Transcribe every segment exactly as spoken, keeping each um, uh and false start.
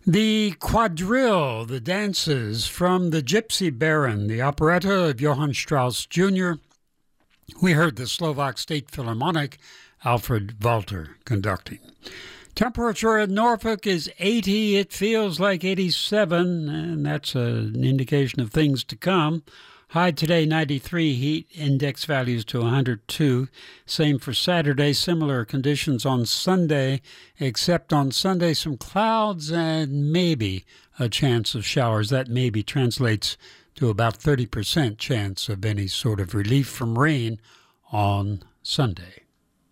The quadrille, the dances from the Gypsy Baron, the operetta of Johann Strauss Junior We heard the Slovak State Philharmonic, Alfred Walter, conducting. Temperature at Norfolk is eighty. It feels like eighty-seven, and that's an indication of things to come. High today, ninety-three. Heat index values to one hundred two. Same for Saturday. Similar conditions on Sunday, except on Sunday some clouds and maybe a chance of showers. That maybe translates to about thirty percent chance of any sort of relief from rain on Sunday.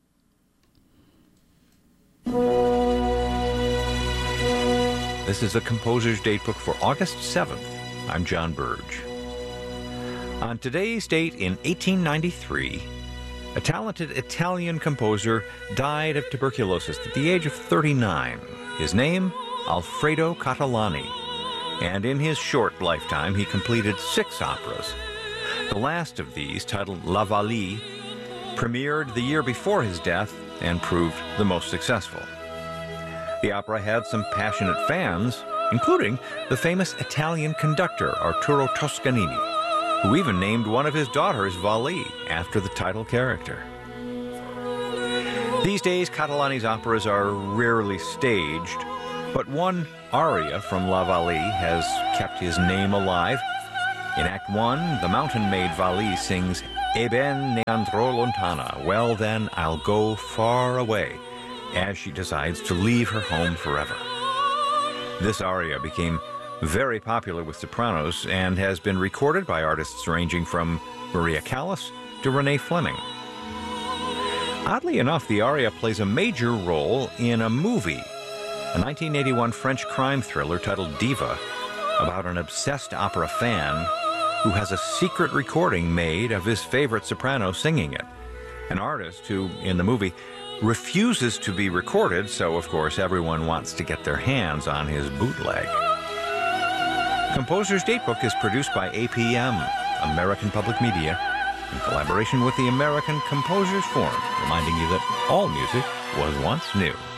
This is the Composer's Datebook for August seventh. I'm John Burge. On today's date in eighteen ninety-three, a talented Italian composer died of tuberculosis at the age of thirty-nine. His name, Alfredo Catalani. And in his short lifetime, he completed six operas. The last of these, titled La Vallee, premiered the year before his death and proved the most successful. The opera had some passionate fans, including the famous Italian conductor Arturo Toscanini, who even named one of his daughters Vallee after the title character. These days, Catalani's operas are rarely staged, but one aria from La Vallee has kept his name alive. In Act One, the mountain maid Vallee sings "E ben ne andrò lontana," well then I'll go far away, as she decides to leave her home forever. This aria became very popular with sopranos and has been recorded by artists ranging from Maria Callas to Renee Fleming. Oddly enough, the aria plays a major role in a movie, a nineteen eighty-one French crime thriller titled Diva, about an obsessed opera fan who has a secret recording made of his favorite soprano singing it. An artist who, in the movie, refuses to be recorded, so of course everyone wants to get their hands on his bootleg. Composer's Datebook is produced by A P M, American Public Media, in collaboration with the American Composers Forum, reminding you that all music was once new.